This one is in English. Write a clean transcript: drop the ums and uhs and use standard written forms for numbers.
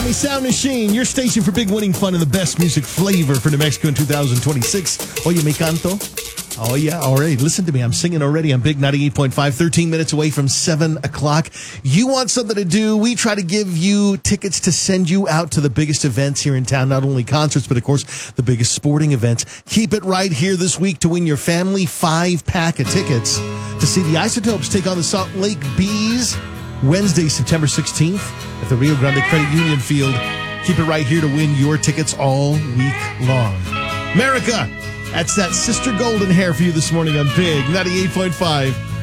Miami Sound Machine, your station for big winning fun and the best music flavor for New Mexico in 2026. Oye, me canto. Oh, yeah. All right. Listen to me. I'm singing already. I'm Big 98.5, 13 minutes away from 7 o'clock. You want something to do? We try to give you tickets to send you out to the biggest events here in town. Not only concerts, but, of course, the biggest sporting events. Keep it right here this week to win your family 5-pack of tickets to see the Isotopes take on the Salt Lake Bees Wednesday, September 16th at the Rio Grande Credit Union Field. Keep it right here to win your tickets all week long. America! That's that Sister Golden hair for you this morning on Big 98.5.